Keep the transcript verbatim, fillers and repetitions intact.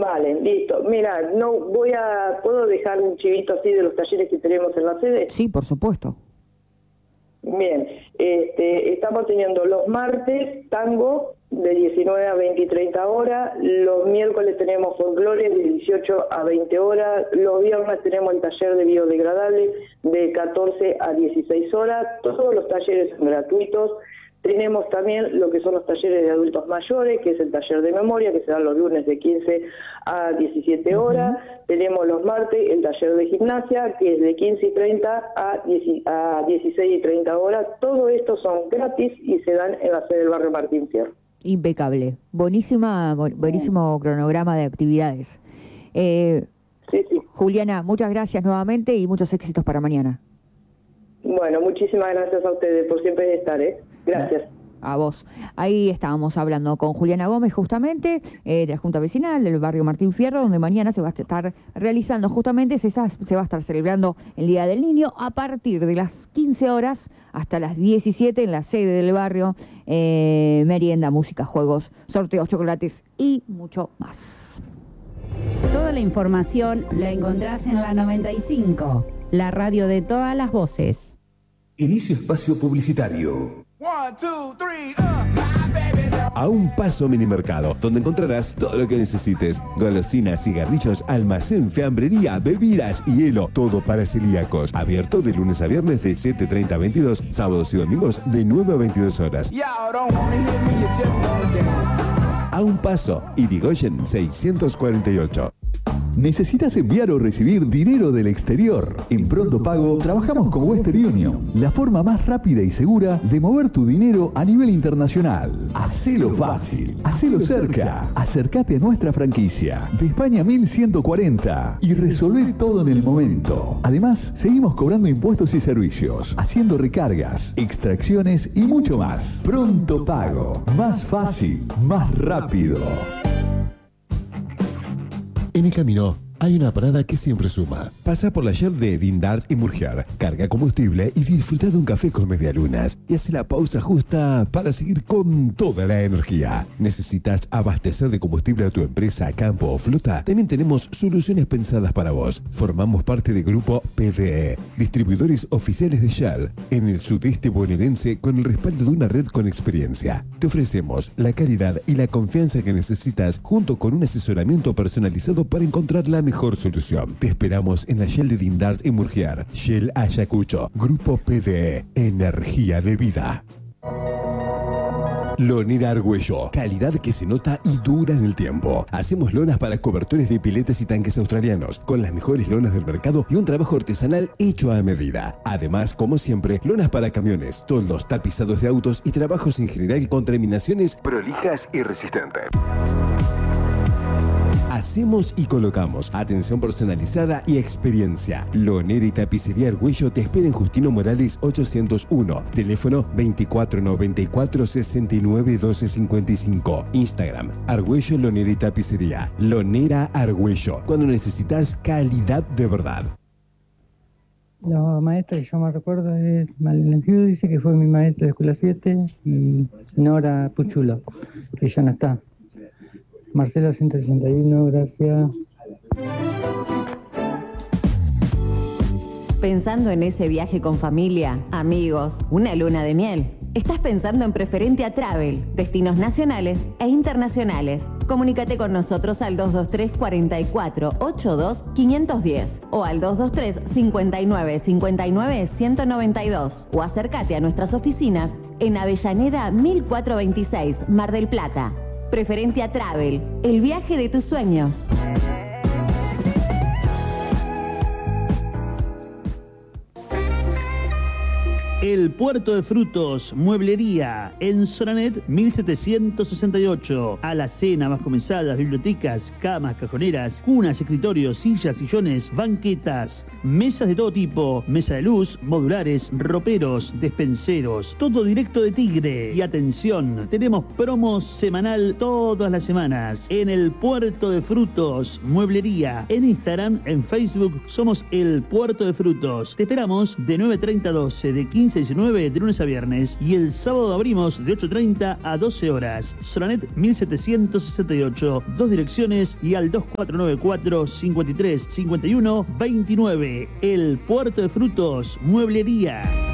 Vale, listo. Mira, no voy a, ¿puedo dejar un chivito así de los talleres que tenemos en la sede? Sí, por supuesto. Bien, este, estamos teniendo los martes tango de diecinueve a veinte y treinta horas, los miércoles tenemos folclore de dieciocho a veinte horas, los viernes tenemos el taller de biodegradable de catorce a dieciséis horas, todos los talleres son gratuitos. Tenemos también lo que son los talleres de adultos mayores, que es el taller de memoria, que se da los lunes de quince a diecisiete horas. Uh-huh. Tenemos los martes el taller de gimnasia, que es de quince y treinta a dieciséis y treinta horas. Todo esto son gratis y se dan en la sede del barrio Martín Fierro. Impecable. Buenísima, buenísimo cronograma de actividades. Eh, sí, sí. Juliana, muchas gracias nuevamente y muchos éxitos para mañana. Bueno, muchísimas gracias a ustedes por siempre estar, ¿eh? Gracias. A vos. Ahí estábamos hablando con Juliana Gómez justamente, eh, de la Junta Vecinal del barrio Martín Fierro, donde mañana se va a estar realizando justamente, se, está, se va a estar celebrando el Día del Niño a partir de las quince horas hasta las diecisiete en la sede del barrio, eh, merienda, música, juegos, sorteos, chocolates y mucho más. Toda la información la encontrás en la noventa y cinco, la radio de todas las voces. Inicio espacio publicitario. One, two, three, uh. A un paso Minimercado, donde encontrarás todo lo que necesites. Golosinas, cigarrillos, almacén, fiambrería, bebidas y hielo. Todo para celíacos. Abierto de lunes a viernes de siete treinta a veintidós, sábados y domingos de nueve a veintidós horas. A un paso, Irigoyen seiscientos cuarenta y ocho. ¿Necesitas enviar o recibir dinero del exterior? En Pronto Pago trabajamos con Western Union, la forma más rápida y segura de mover tu dinero a nivel internacional. Hacelo fácil, hacelo cerca. Acércate a nuestra franquicia de España mil ciento cuarenta y resolvé todo en el momento. Además, seguimos cobrando impuestos y servicios, haciendo recargas, extracciones y mucho más. Pronto Pago, más fácil, más rápido. En el camino hay una parada que siempre suma. Pasa por la Shell de Dindars y Murgiar, carga combustible y disfruta de un café con medialunas. Y hace la pausa justa para seguir con toda la energía. ¿Necesitas abastecer de combustible a tu empresa, campo o flota? También tenemos soluciones pensadas para vos. Formamos parte del grupo P D E, distribuidores oficiales de Shell, en el sudeste bonaerense con el respaldo de una red con experiencia. Te ofrecemos la calidad y la confianza que necesitas junto con un asesoramiento personalizado para encontrar la mejor solución. Te esperamos en la Shell de Dindars y Murgiar. Shell Ayacucho, Grupo P D E, energía de vida. Lonera Argüello, calidad que se nota y dura en el tiempo. Hacemos lonas para cobertores de piletas y tanques australianos, con las mejores lonas del mercado y un trabajo artesanal hecho a medida. Además, como siempre, lonas para camiones, toldos, tapizados de autos y trabajos en general con terminaciones prolijas y resistentes. Hacemos y colocamos. Atención personalizada y experiencia. Lonera y Tapicería Argüello te espera en Justino Morales ochocientos uno. Teléfono veinticuatro noventa y cuatro sesenta y nueve doce cincuenta y cinco. Instagram, Argüello Lonera y Tapicería. Lonera Argüello. Cuando necesitas calidad de verdad. La maestra que yo me recuerdo es Malena Giudice, que fue mi maestra de Escuela siete, y Nora Puchulo, que ya no está. Marcelo ciento sesenta y uno, gracias. Pensando en ese viaje con familia, amigos, una luna de miel. Estás pensando en Preferente a Travel, destinos nacionales e internacionales. Comunícate con nosotros al dos dos tres, cuatro cuatro, ocho dos, cinco uno cero o al dos dos tres, cinco nueve, cinco nueve, uno nueve dos o acércate a nuestras oficinas en Avellaneda mil cuatrocientos veintiséis, Mar del Plata. Preferente a Travel, el viaje de tus sueños. El Puerto de Frutos, Mueblería, en Soranet mil setecientos sesenta y ocho. Alacena, más comisadas, bibliotecas, camas, cajoneras, cunas, escritorios, sillas, sillones, banquetas, mesas de todo tipo, mesa de luz, modulares, roperos, despenseros, todo directo de Tigre. Y atención, tenemos promos semanal todas las semanas en el Puerto de Frutos, Mueblería. En Instagram, en Facebook, somos el Puerto de Frutos. Te esperamos de nueve treinta a doce, de quince quince a diecinueve de lunes a viernes y el sábado abrimos de ocho treinta a doce horas. Soranet mil setecientos sesenta y ocho, dos direcciones y al dos cuatro nueve cuatro, cincuenta y tres, cincuenta y uno, veintinueve. El Puerto de Frutos, Mueblería.